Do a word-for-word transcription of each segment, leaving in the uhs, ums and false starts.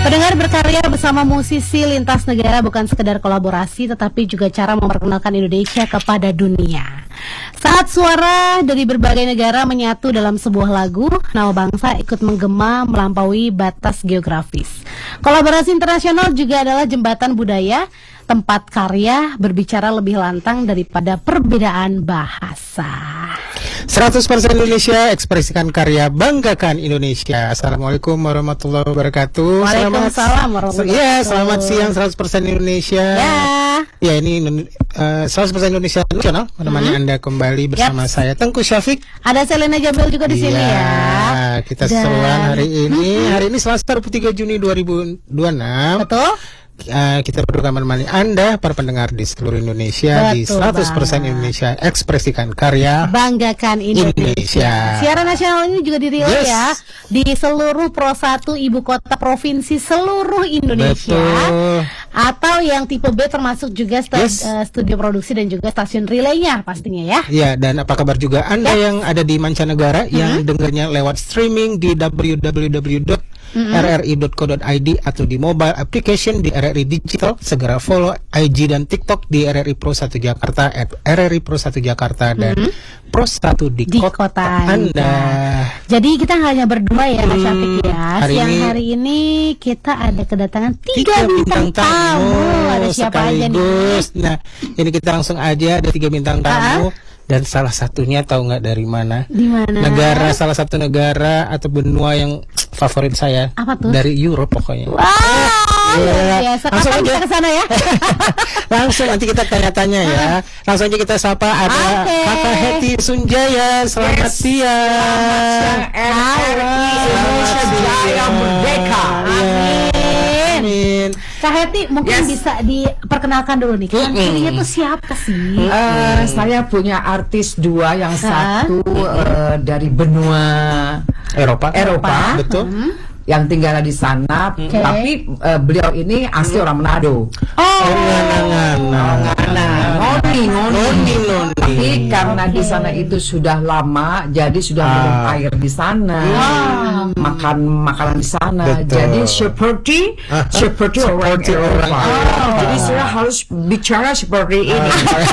Pendengar, berkarya bersama musisi lintas negara bukan sekedar kolaborasi, tetapi juga cara memperkenalkan Indonesia kepada dunia. Saat suara dari berbagai negara menyatu dalam sebuah lagu, nama bangsa ikut menggema melampaui batas geografis. Kolaborasi internasional juga adalah jembatan budaya, tempat karya berbicara lebih lantang daripada perbedaan bahasa. seratus persen Indonesia, ekspresikan karya, banggakan Indonesia. Assalamualaikum warahmatullahi wabarakatuh. Waalaikumsalam warahmatullahi wabarakatuh. Ya, selamat siang seratus persen Indonesia. Ya. Ya, ini uh, seratus persen Indonesia Nasional. Menemani hmm. Anda kembali bersama yep. saya Tengku Syafiq. Ada Selena Jamil juga di sini ya. Ya, kita seruan hari ini. Hmm. Hari ini Selasa dua puluh tiga Juni dua ribu dua puluh enam. Betul. Uh, kita berdua menemani Anda, para pendengar di seluruh Indonesia. Betul, di seratus persen Indonesia, ekspresikan karya, banggakan Indonesia. Indonesia. Siaran nasional ini juga dirilai yes. ya di seluruh Pro satu ibu kota provinsi seluruh Indonesia. Betul. Atau yang tipe B termasuk juga sta- yes. uh, studio produksi dan juga stasiun relaynya pastinya ya. Ya, dan apa kabar juga Anda ya. yang ada di mancanegara mm-hmm. yang dengarnya lewat streaming di w w w dot r r i dot co dot i d atau di mobile application di R R I Digital. Segera follow I G dan TikTok di R R I Pro satu Jakarta at R R I Pro satu Jakarta dan mm-hmm. Pro satu di, di kota, kota Anda. Jadi kita hanya berdua ya, Mas hmm, Syafiq ya. Hari Siang ini, hari ini kita ada kedatangan tiga, tiga bintang, bintang tamu. tamu. Ada siapa aja nih? Nah, ini kita langsung aja, ada tiga bintang tamu. Uh-huh. Dan salah satunya tahu nggak dari mana? Di mana? Negara, salah satu negara atau benua yang favorit saya. Apa tuh? Dari Europe pokoknya. Wow, ya, biasa. Langsung aja ke sana ya. Langsung nanti kita tanya-tanya ya. Langsung aja kita sapa ada okay. Kakak Hetty Sunjaya. Selamat yes. siang. R R I Indonesia Jaya Merdeka. Amin. Kak Hetty mungkin yes. bisa diperkenalkan dulu nih. Kan dirinya tuh siapa sih? Uh, saya punya artis dua, yang satu uh, dari benua Eropa. Eropa. Betul. Hmm. Yang tinggal di sana, okay. tapi uh, beliau ini asli hmm. orang Manado. Oh, ngana, ngoni, ngoni, tapi karena di sana itu sudah lama, jadi sudah ah. minum air di sana, ah. makan makanan di sana, betul. Jadi seperti ah. seperti orang Eropa. Oh. Jadi saya harus bicara seperti ini.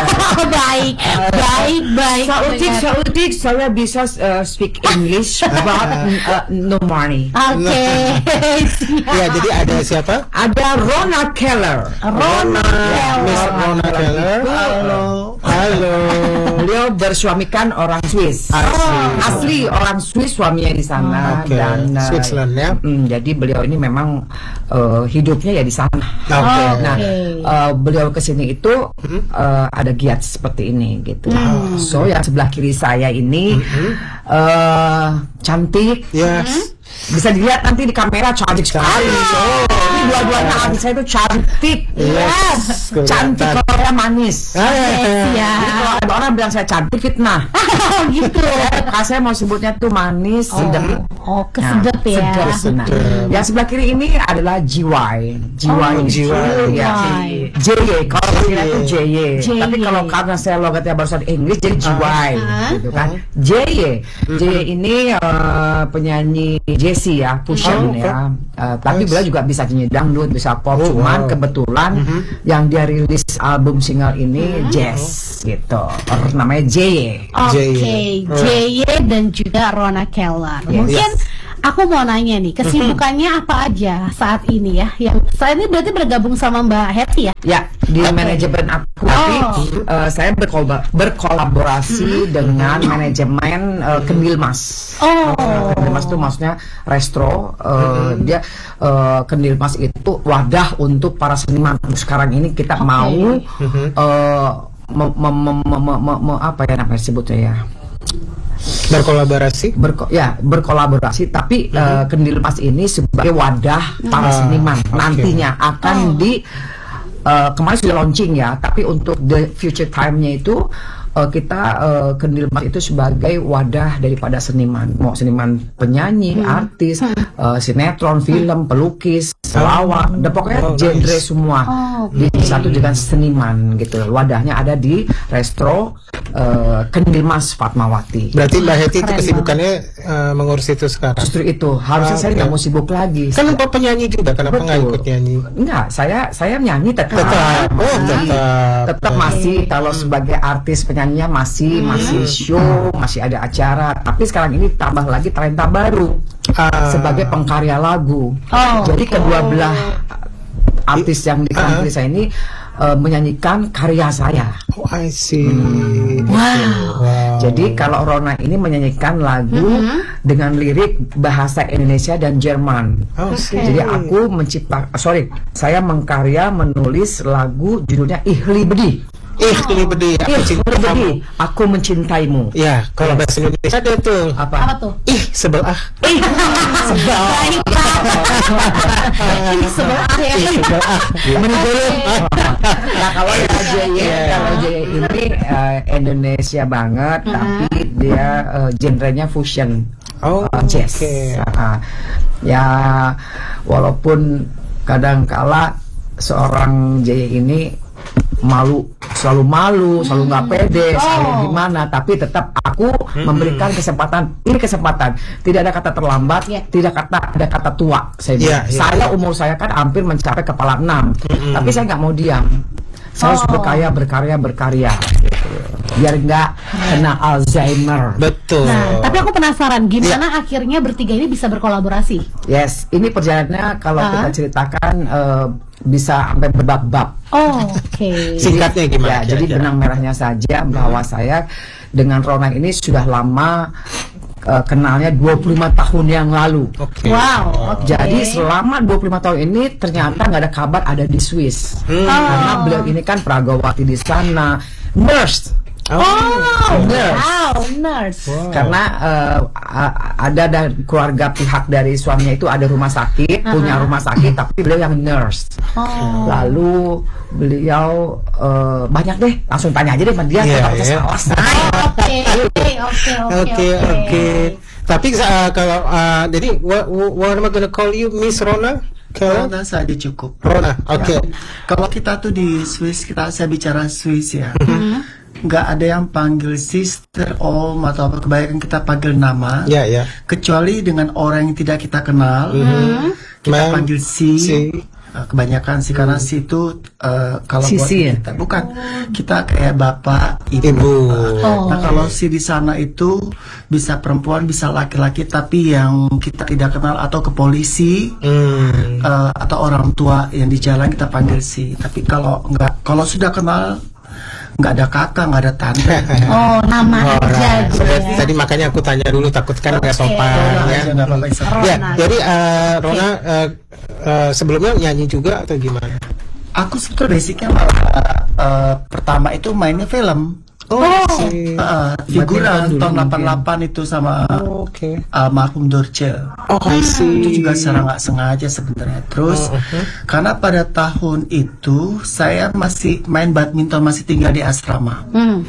baik, baik, baik. Sautik, sautik, saya bisa uh, speak English, but uh, no money. Oke. Okay. Ya, jadi ada siapa? Ada Rona Keller. Rona Keller. Miss Rona Keller. Halo. Halo. Beliau bersuamikan orang Swiss. Asli, Asli orang Swiss, suaminya di sana. Okay. Dan uh, Switzerland ya. Mm, jadi beliau ini memang uh, hidupnya ya di sana. Okay. Nah, uh, beliau kesini itu uh, ada giat seperti ini gitu. Hmm. So yang sebelah kiri saya ini mm-hmm. uh, cantik. Yes. Bisa dilihat nanti di kamera, cantik sekali. Oh, ini dua-duanya adik saya itu cantik. Yes. Cantik kalau saya manis. Ah, yes, ya. Jadi kalau ada orang bilang saya cantik, fitnah. Gitu. Kalau saya mau sebutnya tuh manis, oh. sedap. Oh, kesedap nah, ya. Sedap. Nah, yang sebelah kiri ini adalah G Y. G Y. Oh, G Y. Ya. J Y. Kalau kira itu J Y. Tapi kalau karena saya logatnya barusan Inggris jadi G Y. Uh-huh. Gitu kan. J Y. J Y ini uh, penyanyi Jessie ya, fusion oh, okay. ya. Uh, tapi beliau juga bisa nyanyi dangdut, bisa pop. Oh, cuman wow. kebetulan uh-huh. yang dia rilis album single ini uh-huh. jazz gitu. Or, namanya J Y. Oke, okay. J Y dan juga Rona Keller. Yes. Mungkin aku mau nanya nih, kesibukannya apa aja saat ini ya? Yang saat ini berarti bergabung sama Mbak Hetty ya? Ya, di okay. manajemen aku. Tapi oh. uh, saya berkol- berkolaborasi hmm. dengan manajemen uh, Kendil Mas. Oh. Uh, Kendil Mas itu maksudnya resto. Uh, hmm. Dia uh, Kendil Mas itu wadah untuk para seniman. Sekarang ini kita okay. mau uh, mem- mem- mem- mem- mem- mem- apa ya namanya sebutnya ya? Berkolaborasi, Berko, ya berkolaborasi, tapi mm-hmm. uh, Kendil Mas ini sebagai wadah para seniman uh, nantinya okay. akan oh. di uh, kemarin sudah launching ya, tapi untuk the future time-nya itu uh, kita uh, Kendil Mas itu sebagai wadah daripada seniman, mau seniman penyanyi, hmm. artis, hmm. Uh, sinetron, film, pelukis, pelawak, dan pokoknya oh, genre nice. semua oh, okay. di satu dengan seniman gitu. Wadahnya ada di Restro uh, Kendil Mas Fatmawati. Berarti Mbak Hetty itu kesibukannya uh, mengurus itu sekarang. Justru itu harusnya ah, saya nggak okay. mau sibuk lagi. Kan Mbak penyanyi juga, kenapa nggak ikut nyanyi? Enggak, saya saya nyanyi tetap. Tetap, oh, tetap. Tetap masih kalau sebagai artis penyanyinya masih hmm. masih show, masih ada acara. Tapi sekarang ini tambah lagi talenta baru ah. sebagai pengkarya lagu. Oh, jadi okay. kedua belah artis yang di country uh-huh. saya ini uh, menyanyikan karya saya. Oh, I see. Hmm. Wow. wow. Jadi kalau Rona ini menyanyikan lagu mm-hmm. dengan lirik bahasa Indonesia dan Jerman. Oh, okay. Jadi aku mencipta, sorry, saya mengkarya menulis lagu judulnya Ihli Bedi. Ihli Bedi, aku cintai, aku mencintaimu. Ya, kalau yes. bahasa Indonesia ada tuh. Apa? Apa tuh? Ih, sebelah. Ih, sebelah. Ih, sebelah ya. Sebelah. Menggulung. Nah, kalau J Y, kalau J Y ini uh, Indonesia banget, uh-huh. tapi dia uh, genrenya fusion. Oh, uh, jazz. Okay. Uh, ya, walaupun kadang-kala seorang J Y ini malu, selalu malu, selalu nggak pede, oh. selalu gimana, tapi tetap aku hmm. memberikan kesempatan. Ini kesempatan, tidak ada kata terlambat, yeah. tidak kata ada kata tua. Saya yeah, yeah. saya umur saya kan hampir mencapai kepala enam, hmm. tapi saya nggak mau diam. Saya harus oh. berkarya, berkarya, berkarya. Biar nggak kena Alzheimer. Betul. Nah, tapi aku penasaran, gimana yeah. akhirnya bertiga ini bisa berkolaborasi? Yes, ini perjalanannya kalau uh-huh. kita ceritakan uh, bisa sampai berbab-bab. Oh, oke. Okay. Singkatnya gimana? Ya, jadi benang merahnya saja bahwa hmm. saya dengan Rona ini sudah lama uh, kenalnya dua puluh lima tahun yang lalu. Okay. Wow. Okay. Jadi selama dua puluh lima tahun ini ternyata nggak ada kabar ada di Swiss. Hmm. Oh. Karena beliau ini kan pragawati di sana, nurse. Oh, oh nurse. wow, nurse. Wow. Karena uh, ada dan keluarga pihak dari suaminya itu ada rumah sakit, uh-huh. punya rumah sakit, tapi beliau yang nurse. Oh. Lalu beliau uh, banyak deh, langsung tanya aja deh sama dia, yeah, yeah. salah. Oke, oke, oke, oke. Tapi uh, kalau uh, jadi what, what am I gonna call you, Miss Rona? Kalau Rona saja cukup. Rona, oke. Okay. Ya. Kalau kita tuh di Swiss, kita saya bicara Swiss ya. Nggak ada yang panggil sister, om atau apa, kebanyakan kita panggil nama. Ya, yeah, ya. Yeah. Kecuali dengan orang yang tidak kita kenal, mm-hmm. kita Man, panggil si. si. Kebanyakan sih karena si itu uh, kalau si, buat si, kita ya? Bukan kita kayak bapak ibu. ibu. Oh. Nah kalau si di sana itu bisa perempuan bisa laki-laki, tapi yang kita tidak kenal atau ke polisi hmm. uh, atau orang tua yang di jalan kita panggil si. Tapi kalau nggak, kalau sudah kenal nggak ada kakak, nggak ada tante. Oh, nama oh, aja. Gitu ya. Tadi makanya aku tanya dulu, takut kan nggak sopan. Okay. Ya, ya. ya jadi uh, Rona uh, uh, sebelumnya nyanyi juga atau gimana? Aku sebetulnya basicnya malah uh, pertama itu mainnya film. Oh, uh, figuran tahun delapan puluh delapan itu sama oh, okay. almarhum Dorce. Oh, I see. Itu juga secara nggak sengaja sebenarnya. Terus oh, uh-huh. karena pada tahun itu saya masih main badminton, masih tinggal di asrama. Hmm.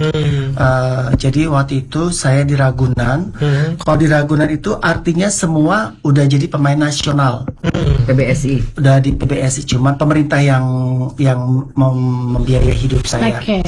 Uh, jadi waktu itu saya di Ragunan. Hmm. Kalau di Ragunan itu artinya semua udah jadi pemain nasional. Hmm. P B S I. Udah di P B S I, cuman pemerintah yang yang mem- membiayai hidup saya. Okay.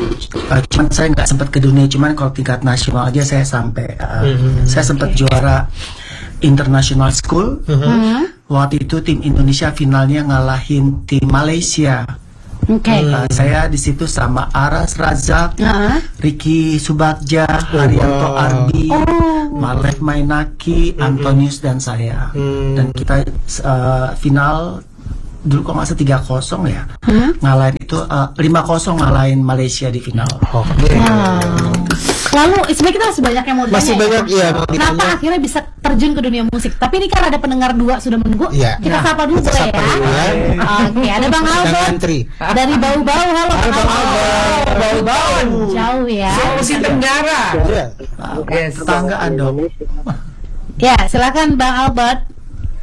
Uh, cuman saya nggak sempat ke dunia, cuman kalau tingkat nasional aja saya sampai uh, mm-hmm. saya sempat okay. juara international school. Mm-hmm. Waktu itu tim Indonesia finalnya ngalahin tim Malaysia. Okay. Uh, saya di situ sama Aras Razak, uh-huh. Ricky Subagja, oh, Haryanto wow. Arbi, oh. Malek Mainaki, mm-hmm. Antonius dan saya. Mm. Dan kita uh, final dulu kok masa tiga kosong ya, hmm? ngalahin itu uh, lima kosong ngalahin Malaysia di final. Oh, okay. Wow. Lalu sebenarnya kita masih banyak yang mau ditanya. Masih banyak ya. Kenapa akhirnya bisa terjun ke dunia musik? Tapi ini kan ada pendengar dua sudah menunggu. Ya. Kita nah, sapa dulu boleh ya. ya. Oke, ada Bang Albert dari Bau-Bau. Halo Bang Albert. Bau-Bau. Jauh ya. Sulawesi Tenggara. Ya. Oke, tetanggaan dong. Ya, silakan Bang Albert.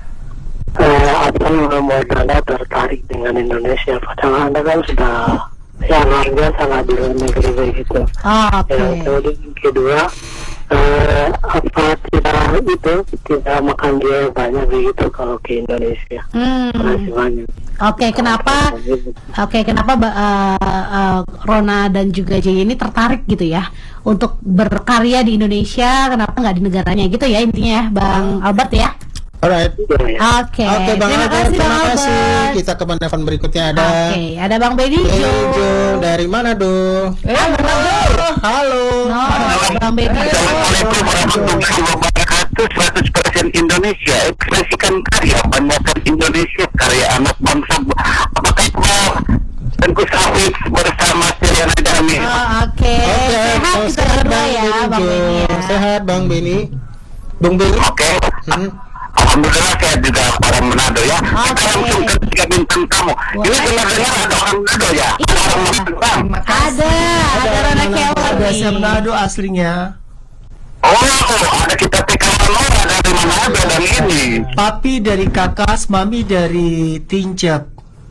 Uh, Abang mudah-mudahan tertarik dengan Indonesia, padahal Anda kan sudah keluarga sama di luar negeri begitu. Oh, oke. Ya, kemudian yang kedua, eh, apa tidak itu tidak makan biaya banyak begitu kalau ke Indonesia. Hmm. Terima kasih banyak. Oke, kenapa? Oke, kenapa Ba- uh, uh, Rona dan juga Jay ini tertarik gitu ya untuk berkarya di Indonesia? Kenapa nggak di negaranya gitu ya intinya ya, Bang Albert ya? Alright. Oke. Oke, Bang Terima Albert, kasih, Bang terima kasih. Albert. Kita ke penelpon berikutnya ada Oke, ada Bang Benny Jo. Benjo dari Manado. Eh, Halo. Halo. No, Bang Benny Jo. Assalamualaikum warahmatullahi wabarakatuh. seratus persen Indonesia, ekspresikan karya, banggakan Indonesia, karya anak bangsa. Apa kabar? Tengku Safik bersama Siriana Jamil. Oh, Oke, sehat oh, kita berdua ya, Bang Jo. Benny ya. Sehat Bang Benny. Bung Benny. Oke. Hmm. Alhamdulillah saya juga orang Manado ya. Oke. Kita langsung ke tiga bintang tamu. Ini benar-benar ada orang Manado ya. Iya. Orang Manado. Bang. Ada, ada Rona Keller Ada nih. saya Manado aslinya. Oh, ada kita P K Manora dari Manado dan ini. Papi dari Kakas, mami dari Tincap.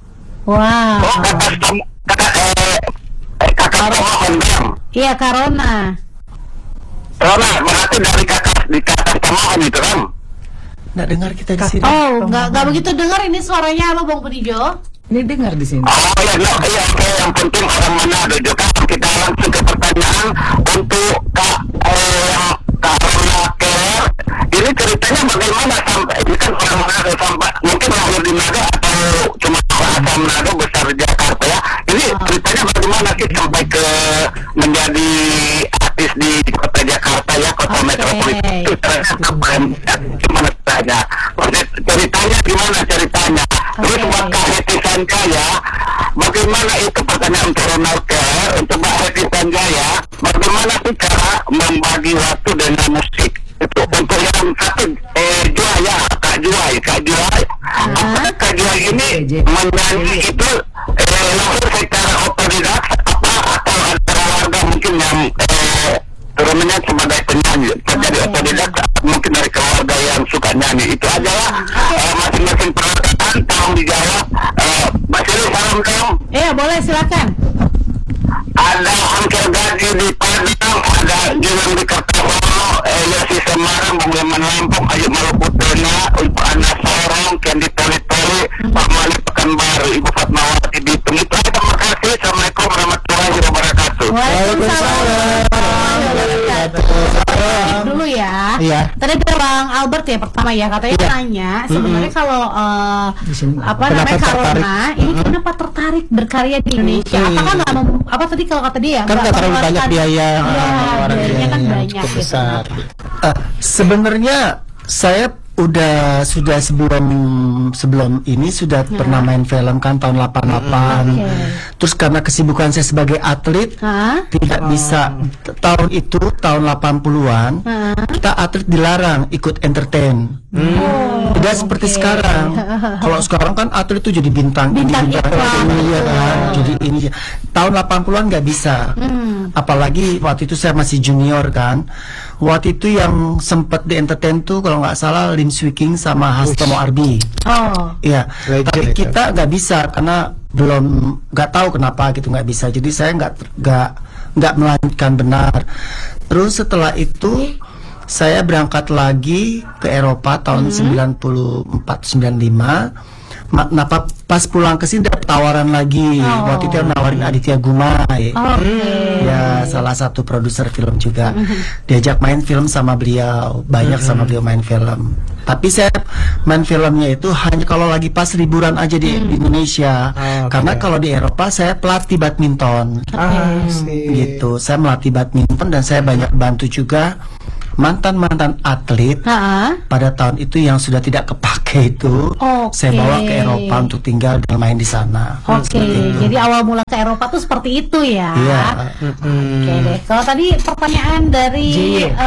Wow. Oh, kakak Tom- kakak eh, eh kakak Tomohon Bang. Iya, Karona. Rona, berarti dari kakak di kakak Tomohon itu kan? Nggak dengar kita di sini. Oh, nggak nggak begitu dengar ini suaranya lo Bang Benny Jo. Ini dengar di sini. Oh ya, no, iya, oke, yang penting orang Manado juga. Kita langsung ke pertanyaan untuk Kak eh, Kak Rona Keller. Ini ceritanya bagaimana sampai ini kan orang Manado sampai mungkin lahir di Manado atau cuma asal Manado besar di Jakarta ya. Ini ceritanya bagaimana sih sampai ke menjadi artis di kota Jakarta ya, kota Oke. metropolitan itu ceritanya gimana ceritanya? Ceritanya gimana ceritanya? Terus Oke. buat Kak Heti Sanjaya, bagaimana itu pertanyaan untuk Ronald Keller, untuk Mbak Heti Sanjaya, bagaimana sih cara membagi waktu dengan musik? Itu untuk yang satu, eh, Juai ya, Kak Juai, Kak Juai. Apakah Kak Juai ini menyanyi itu eh, langsung secara otodidak, apa atau ada keluarga mungkin yang eh, turunannya sebagai penyanyi, jadi otodidak mungkin dari keluarga yang suka nyanyi itu aja lah. Eh, masing-masing perkataan tolong dijawab. Eh, Mbak Sili, salam dong. Iya, boleh silakan. Ada Angker Gaji di Padang, ada Julian di Kertawalo, eh, Yosi Semarang, Bung Leman Lampung, Ayu Maluku Tengah, Ibu Ana Sorong, Kendi Toli-Toli, Pak Mali Pekanbaru, Ibu Fatmawati Bitung. Itu aja, terima kasih. Assalamualaikum warahmatullahi wabarakatuh. Waalaikumsalam warahmatullahi wabarakatuh. Dulu ya. Iya. Tadi ada Bang Albert ya pertama ya, katanya Iya. nanya sebenarnya kalau eh, apa Kenapa namanya tertarik? Karona ini kenapa tertarik berkarya di Indonesia? Mm-mm. Apakah nggak mem- apa tadi kalau kata dia Kan nggak terlalu banyak biaya. Iya, Orang biayanya kan yang banyak cukup gitu. besar. Ah, sebenarnya saya udah sudah sebelum sebelum ini sudah pernah main film kan tahun delapan puluh delapan. Oke. Terus karena kesibukan saya sebagai atlet Hah? tidak bisa t- tahun itu tahun delapan puluhan Hah? kita atlet dilarang ikut entertain. Oh, Tidak seperti oke. sekarang. Kalau sekarang kan atlet itu jadi bintang, Bintang ini, iklan. ini, ya kan. Jadi ini tahun delapan puluhan nggak bisa. Hmm. Apalagi waktu itu saya masih junior kan. Waktu itu yang sempat di entertain tuh kalau nggak salah Lin Swiking sama Hastomo Arbi. Oh. Iya. Legend Tapi itu. kita nggak bisa karena belum nggak tahu kenapa gitu nggak bisa. Jadi saya nggak nggak nggak melanjutkan benar. Terus setelah itu saya berangkat lagi ke Eropa tahun sembilan puluh empat sembilan puluh lima. Ma- Nah pa- pas pulang ke sini dapat tawaran lagi. Oh. Waktu itu nawarin Aditya Gumai. Oke. Ya salah satu produser film juga. Diajak main film sama beliau, banyak sama beliau main film. Tapi saya main filmnya itu hanya kalau lagi pas liburan aja di, di Indonesia. Ah, oke. Karena kalau di Eropa saya pelatih badminton. Ah, sih. Gitu. Saya melatih badminton dan saya banyak bantu juga mantan-mantan atlet Ha-ha. pada tahun itu yang sudah tidak kepake itu. Oke. Saya bawa ke Eropa untuk tinggal dan main di sana. Oke, jadi awal mula ke Eropa tuh seperti itu ya. Iya. Oke deh. Kalau tadi pertanyaan dari J Y. eh,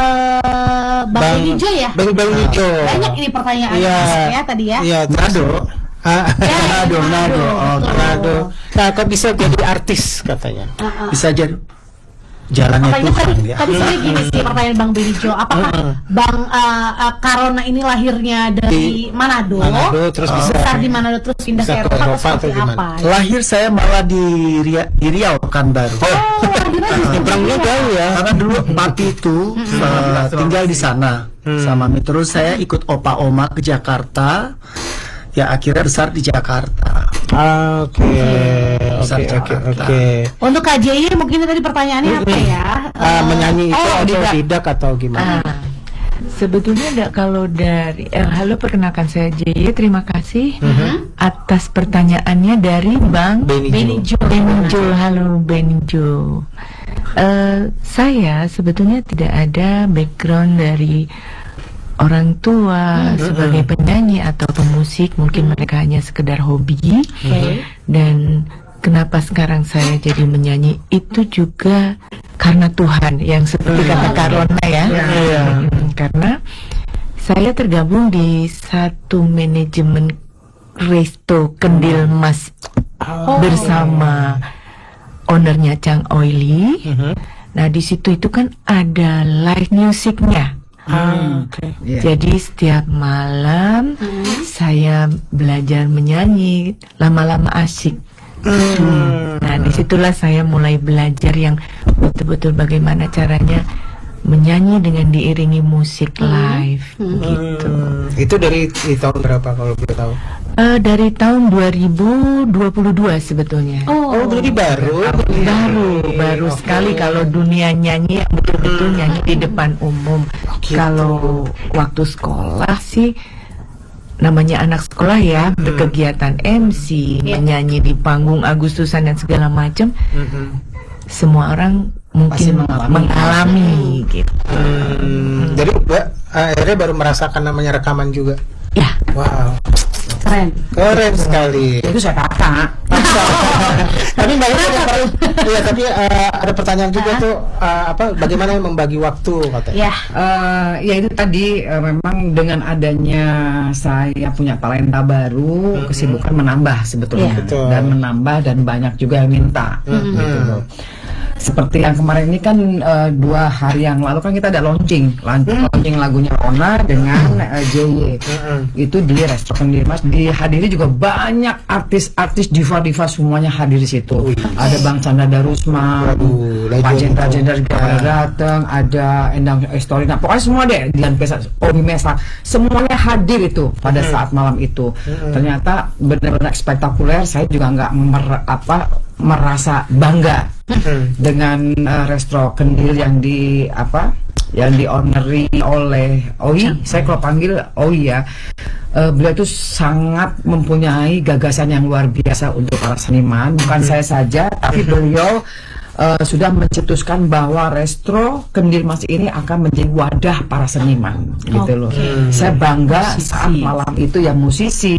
Bang Bang Benny Jo ya. Bang Bang Nijo. Banyak ini pertanyaan Iya. ya tadi ya. Iya, Nado. Ah, Ya, Manado, Manado. Oh, betul. Manado. Nah, kok bisa jadi artis katanya? Uh-uh. Bisa jadi jalannya Pertanyaan Tuhan tadi, ya. tadi sebenarnya gini sih pertanyaan Bang Benny Jo, apakah Bang uh, uh, Karona ini lahirnya dari Manado, Manado, terus oh. bisa besar di Manado terus pindah bisa ke ke Eropa atau Eropa atau seperti gimana? apa? Lahir saya malah di, Ria, di Riau Pekanbaru. Oh, Nyebrangnya jauh ya. Karena dulu papi itu uh, tinggal di sana sama mami. Terus saya ikut opa oma ke Jakarta. Ya akhirnya besar di Jakarta. Oke, Besar oke, oke, Jakarta. oke. Untuk K J Y mungkin tadi pertanyaannya apa ya? Ah, menyanyi itu oh, atau tidak. tidak atau gimana? Ah, sebetulnya enggak, kalau dari eh, halo, perkenalkan saya J Y, terima kasih atas pertanyaannya dari Bang Benny Jo. Benny Jo. Halo Benny Jo. Eh, saya sebetulnya tidak ada background dari orang tua sebagai penyanyi atau pemusik, mungkin mereka hanya sekedar hobi. Dan kenapa sekarang saya jadi menyanyi itu juga karena Tuhan, yang seperti kata Karona ya. Hmm, karena saya tergabung di satu manajemen resto Kendil Mas bersama ownernya Chang Oily. Nah di situ itu kan ada live musicnya. Ah, oke. Jadi setiap malam saya belajar menyanyi, lama-lama asik. Hmm. Nah disitulah saya mulai belajar yang betul-betul bagaimana caranya menyanyi dengan diiringi musik live, gitu. Hmm, itu dari di tahun berapa kalau boleh tahu? Eh, dari tahun dua ribu dua puluh dua sebetulnya. Oh, Oh, jadi baru. Baru, baru Oke. sekali kalau dunia nyanyi yang betul-betul nyanyi di depan umum. Gitu. Kalau waktu sekolah sih, namanya anak sekolah ya, berkegiatan M C, menyanyi di panggung Agustusan dan segala macam. Semua orang mungkin mengalami. mengalami gitu. Hmm, jadi Mbak akhirnya baru merasakan namanya rekaman juga. Ya, Wow, keren. keren sekali. Itu saya kakak. Tapi Mbak Ira ada per- iya, tapi eh, ada pertanyaan juga tuh, eh, apa bagaimana membagi waktu katanya? Ya. Eh, ya itu tadi eh, memang dengan adanya saya punya talenta baru, kesibukan menambah sebetulnya. Iya. Betul. Dan menambah dan banyak juga yang minta gitu loh. Seperti yang kemarin ini kan eh, dua hari yang lalu kan kita ada launching lan- launching lagunya Rona dengan eh, J Y. Itu di restoran di Mas, dihadiri juga banyak artis-artis diva-diva, semuanya hadir di situ. Ada Bang Chandra Darusman, Waduh, Pak legend. Jendra-Jendra juga pada datang, ada Endang Estori, nah pokoknya semua deh, Dian Pesa, Omi Mesa, semuanya hadir itu pada saat malam itu. Ternyata benar-benar spektakuler. Saya juga nggak mer- apa merasa bangga dengan uh, Resto Kendil yang di apa yang dionneri oleh Oi. Saya kalau panggil Oi ya, uh, beliau itu sangat mempunyai gagasan yang luar biasa untuk para seniman. Bukan saya saja, tapi beliau uh, sudah mencetuskan bahwa Resto Kendil Mas ini akan menjadi wadah para seniman, gitu loh. Saya bangga saat malam itu ya musisi.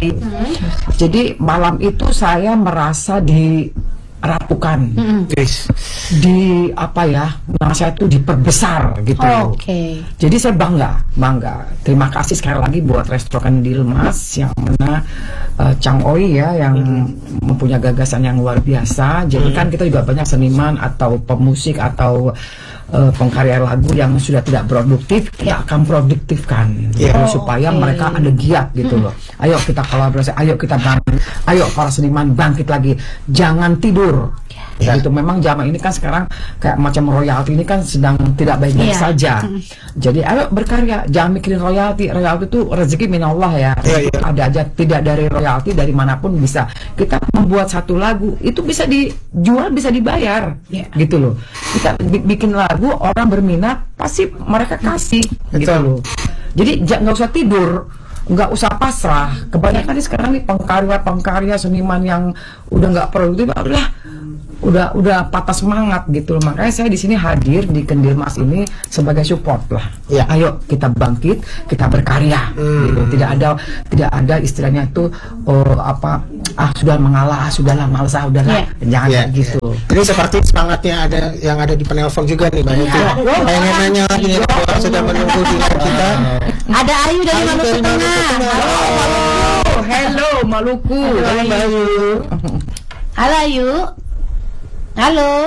Jadi malam itu saya merasa di rapukan, Guys, di apa ya, nama saya itu diperbesar gitu loh. Oke. Jadi saya bangga, bangga. Terima kasih sekali lagi buat Restoran Dilmas yang mana uh, Chang Oi ya yang mempunyai gagasan yang luar biasa. Jadi kan kita juga banyak seniman atau pemusik atau uh, pengkarya lagu yang sudah tidak produktif, kita akan produktifkan gitu, Yeah. supaya oke. mereka ada giat gitu loh. Ayo kita kolaborasi, ayo kita bangkit, ayo para seniman bangkit lagi, jangan tidur. Ya. Gitu. Memang zaman ini kan sekarang kayak macam royalti ini kan sedang tidak baik-baik Iya. saja. Jadi ayo berkarya, jangan mikirin royalti. Royalti itu rezeki minallah ya. Iya, iya. Ada aja, tidak dari royalti, dari manapun bisa. Kita membuat satu lagu itu bisa dijual, bisa dibayar, gitu loh. Kita bi- bikin lagu, orang berminat, pasti mereka kasih, gitu Betul. loh. Jadi ja- nggak usah tidur, nggak usah pasrah. Kebanyakan nih sekarang nih pengkarya-pengkarya seniman yang udah nggak produktif, udah udah udah patah semangat gitu loh. Makanya saya di sini hadir di Kendil Mas ini sebagai support lah. Ya. Ayo kita bangkit, kita berkarya. Gitu. Tidak ada tidak ada istilahnya itu oh, apa ah sudah mengalah, ah, sudahlah malas, ah, udahlah. Jangan Ya. kayak gitu. Ini seperti semangatnya ada yang ada di penelpon juga nih Bang Yuti. Pengen nanya lagi nih, orang sudah menunggu di line kita. Ada Ayu dari Ayu Maluku dari Maluku Tengah. Tengah. Oh, hello Maluku. Halo Mbak Ayu. Halo Ayu. Halo.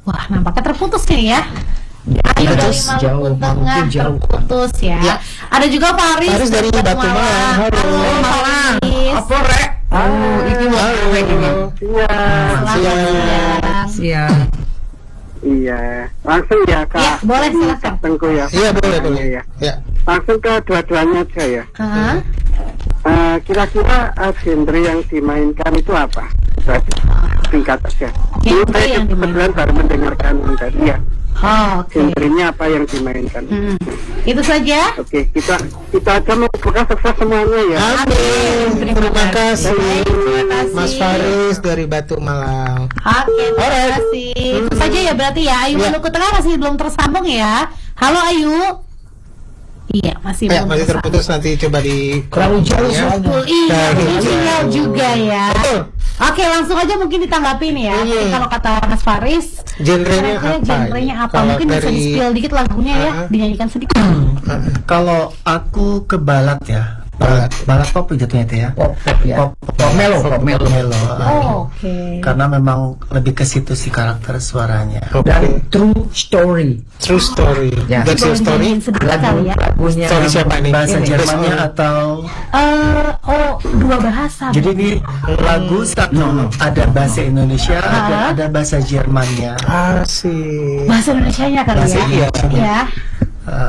Wah, nampaknya terputus nih ya. Ayu dari Terus Maluku jauh, Tengah Maluku jauh. terputus ya. Ya. Ada juga Faris, Faris dari Batu Malang. Halo. Malang. Faris. Apa rek? Oh, ini mau apa ini? Selamat siang. Siang. Iya, langsung ya Kak. Ya, boleh, silakan. Tengku ya. Iya, boleh, boleh. Ya. Ya. Langsung ke dua-duanya aja ya. Hah? Eh, kira-kira uh, genre yang dimainkan itu apa? Berarti singkat aja. Ini Genre saya yang kebetulan baru mendengarkan tadi ya. Oh, oke. Genrenya apa yang dimainkan? Hmm. Itu saja. Oke, kita kita aja mau buka sukses semuanya ya. Amin. Terima kasih. Terima kasih. Mas Faris dari Batu Malang. Oke, terima Alright. kasih. Itu saja ya berarti ya. Ayu Ya. Maluku Tengah masih belum tersambung ya. Halo Ayu. Iya, masih Ya, belum masih tersambung. terputus, nanti coba di Terlalu jauh ya. soalnya. Betul, iya, Dari- ini sinyal juga ya. Betul. Oke, langsung aja mungkin ditanggapi nih ya. Hmm. Jadi kalau kata Mas Faris, Genrenya kira-kira apa? genrenya apa? Kalau Mungkin bisa dari- di-spill dikit lagunya ya, Uh-huh. dinyanyikan sedikit. Kalau aku ke balat ya, Balat. balat pop jatuhnya itu ya. Pop, pop ya. Pop, Pop melo, pop melo. melo. Oh, oke. Karena memang lebih ke situ sih karakter suaranya. Oke. Dan true story. True story. Ya. That's your Boleh story. dinyanyiin sedikit Lagu kali ya. lagunya. Story siapa nih? Bahasa Ini. Jermannya Terus, atau Eh, oh, dua bahasa. jadi ini lagu satu ada bahasa Indonesia Ah. dan ada bahasa Jermannya. Asik. bahasa Indonesianya kali Bahasa ya. iya. Ya.